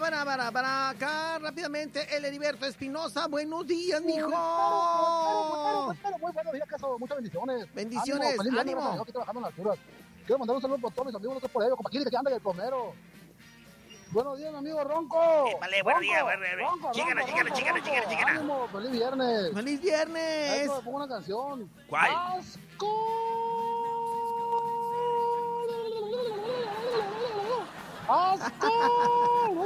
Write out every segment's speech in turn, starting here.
para acá rápidamente el Heriberto Espinosa. Buenos días, mijo. Muy buenos días, Queso. Muchas bendiciones. Bendiciones, ánimo. Aquí trabajando en las alturas. Quiero mandar un saludo por todos mis amigos, no por ello, compa, que anda en el comero. Buenos días, mi amigo Ronco. Vale, buenos días. Chícala. Ánimo, feliz viernes. ¡Feliz viernes! Eso, me pongo una canción. ¿Cuál? ¡Asco!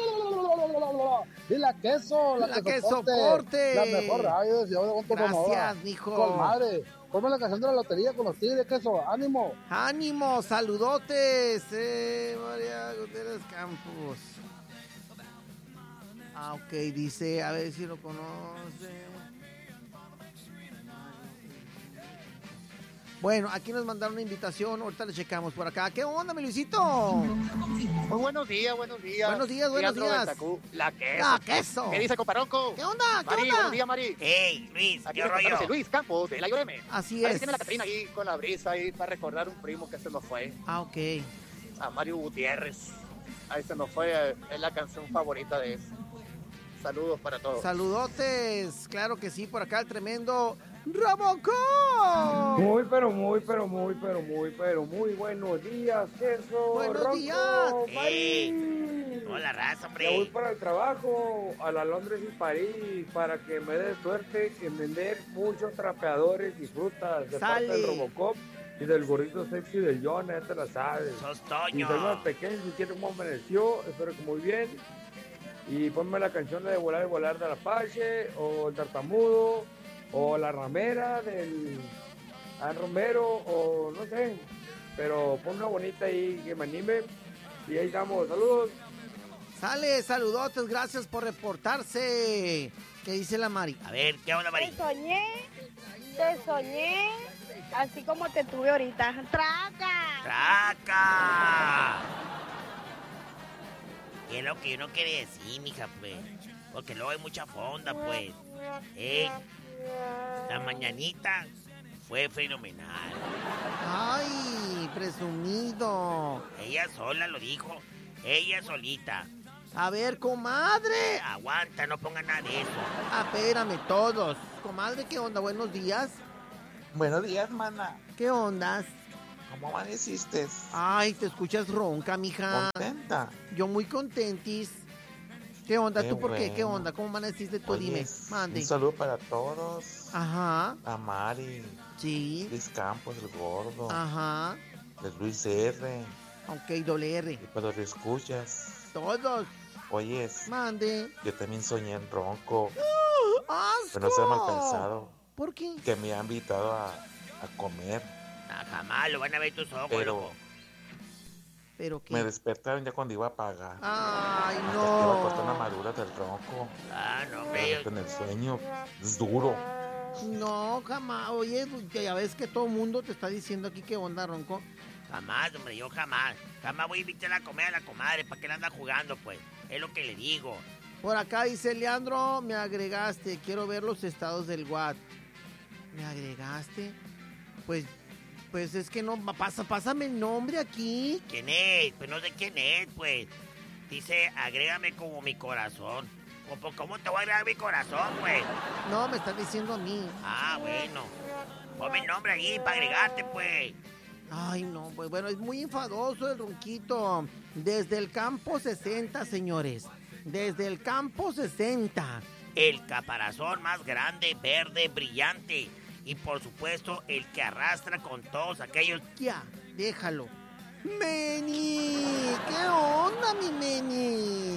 Y la queso, la queso corte. La mejor radio de Ciudad de Gracias, mijo. Con madre. Ponme la canción de la lotería con los tigres, queso. ¡Ánimo! ¡Ánimo! ¡Saludotes! María Gutiérrez Campos. Ok, dice, a ver si lo conoce. Bueno, aquí nos mandaron una invitación, ahorita le checamos por acá. ¿Qué onda, mi Luisito? Muy buenos días. Buenos días. La queso. ¡La queso! ¿Qué dice, compa Ronco? ¿Qué onda? Mari, buenos días, Mari. Hey, Luis, Aquí ¿qué rollo? Luis Campos, de la IOM. Así Ahí es. tiene la Catrina ahí con la brisa ahí para recordar un primo que se nos fue. Ah, ok. A Mario Gutiérrez. Ahí se nos fue, es la canción favorita de él. Saludos para todos. Saludotes, claro que sí, por acá el tremendo Robocop. Muy buenos días, queso. Buenos Ronco, días. Mari. Hola, raza, Ya hombre. voy para el trabajo, a la Londres y París, para que me dé suerte en vender muchos trapeadores y frutas de parte del Robocop y del gordito sexy del John, ya te la sabes. Sos Y Toño. soy más pequeño, si quieres cómo amaneció, espero que muy bien. Y ponme la canción de Volar del Apache, o el Tartamudo, o la ramera del Romero, o no sé, pero pon una bonita ahí que me anime. Y ahí estamos, saludos. Sale, saludotes, gracias por reportarse. ¿Qué dice la Mari? A ver, ¿qué onda, Mari? Te soñé, así como te tuve ahorita. ¡Traca! ¿Qué es lo que uno quiere decir, mija, pues? Porque luego hay mucha fonda, pues. La mañanita fue fenomenal. Ay, presumido. Ella sola lo dijo. Ella solita. A ver, comadre. Aguanta, no ponga nada de eso. Espérame, todos. Comadre, ¿qué onda? Buenos días. Buenos días, mana. ¿Qué ondas? ¿Cómo amaneciste? Ay, te escuchas ronca, mija. ¿Contenta? Yo muy contentis. ¿Qué onda? Qué ¿Tú por qué? bueno. ¿Qué onda? ¿Cómo amaneciste tú? Oye, Dime, mande. Un saludo para todos. Ajá. A Mari, Sí. Luis Campos, el gordo. Ajá. De Luis R. Ok, doble R. Y para los que escuchas. Todos. Oyes, Mande. yo también soñé en Ronco. ¡Asco! Pero no se me ha alcanzado. ¿Por qué? Que me ha invitado a comer. Jamás lo van a ver tus ojos, Pero loco. ¿Pero qué? me despertaron ya cuando iba a pagar. Ay, Hasta que iba a cortar una no. madura del Ronco. No, Pero hombre. en el sueño es duro. No, jamás. Oye, que ya ves que todo el mundo te está diciendo aquí qué onda, Ronco. Jamás, hombre, yo jamás. Jamás voy a invitar a comer a la comadre para que la anda jugando, pues. Es lo que le digo. Por acá dice Leandro, me agregaste. Quiero ver los estados del WhatsApp. ¿Me agregaste? Pues es que no, pásame el nombre aquí. ¿Quién es? Pues no sé quién es, pues. Dice, agrégame como mi corazón. ¿Cómo te voy a agregar mi corazón, pues? No, me estás diciendo a mí. Ah, bueno. Ponme el nombre ahí para agregarte, pues. Ay, no, pues bueno, es muy enfadoso el ronquito. Desde el campo 60, señores. Desde el campo 60. El caparazón más grande, verde, brillante. Y por supuesto, el que arrastra con todos aquellos... Ya, déjalo. ¡Meni! ¿Qué onda, mi Meni?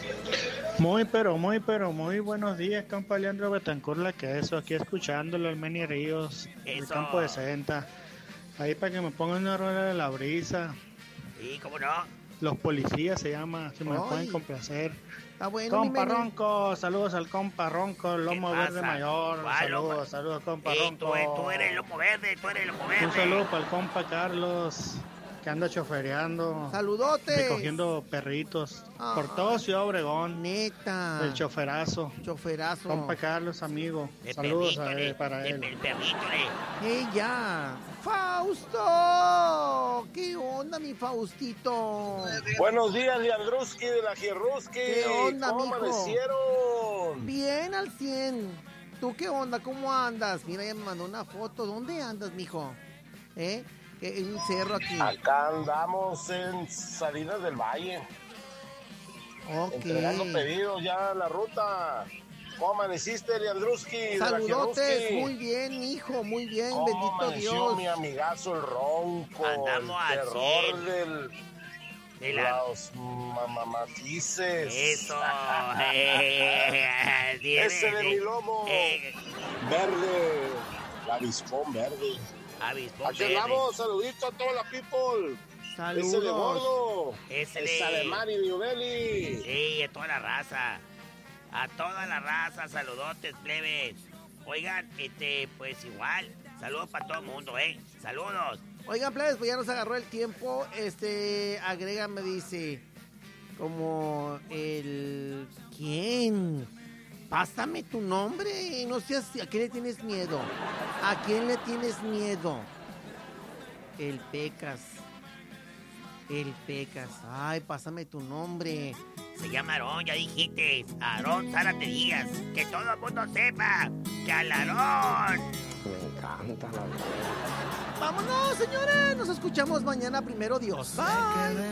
Muy buenos días, compa Leandro Betancourt, la queso, aquí escuchándolo, el Meni Ríos, el Eso. campo de 60. Ahí para que me pongan una rueda de la brisa. Sí, ¿cómo no? Los policías se llama, si me Ay. pueden complacer. Está bueno, mi Compa Meni. Ronco, saludos al compa Ronco, el lomo ¿Qué verde pasa? mayor. ¿Cuál lomo? Saludos, compa Tú Ronco. eres el lomo verde, tú eres el lomo verde. Un saludo para el compa Carlos. que anda chofereando, Saludotes. recogiendo perritos Ah. por todo Ciudad Obregón. Neta. El choferazo. Choferazo. Compa Carlos, amigo. El Saludos perrito, para él. El perrito, ¡Ella! ¡Fausto! ¿Qué onda, mi Faustito? Buenos días, Leandruski de la Gierruski. ¿Qué onda, ¿Cómo mijo? amanecieron? Bien al 100. ¿Tú qué onda? ¿Cómo andas? Mira, ya me mandó una foto. ¿Dónde andas, mijo? ¿Eh? En un cerro aquí. Acá andamos en Salinas del Valle, Ok. entregando pedidos ya en la ruta. ¿Cómo amaneciste, Leandruski de la Saludotes. Gierruski? Muy bien, hijo. Muy bien. ¿Cómo Bendito amaneció Dios. mi amigazo el ronco? Andamos el al terror 100. de los mamamatices. Eso. Ese de mi lomo. Verde. La avispón verde. Avispón Aquí verde. andamos, saludito a toda la people. Saludos. Ese de gordo. Ese Esa de Mari New Belly. Sí, a toda la raza. A toda la raza, saludotes, plebes. Oigan, pues igual, saludos para todo el mundo, Saludos. Oigan, plebes, pues ya nos agarró el tiempo. Agrégame, dice, como el... ¿Quién? Pásame tu nombre. No seas... ¿A quién le tienes miedo? ¿A quién le tienes miedo? El Pecas. El Pecas. Ay, pásame tu nombre. Se llama Aarón, ya dijiste. Aarón Zárate Díaz. Que todo el mundo sepa que al Aarón. Me encanta la Vámonos, señores. Nos escuchamos mañana, primero Dios. Bye.